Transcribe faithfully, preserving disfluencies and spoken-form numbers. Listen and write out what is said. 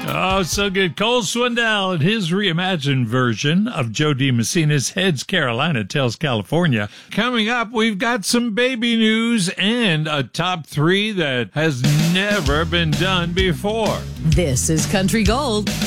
Oh, so good. Cole Swindell and his reimagined version of Joe DiMessina's Heads Carolina Tells California. Coming up, we've got some baby news and a top three that has never been done before. This is Country Gold.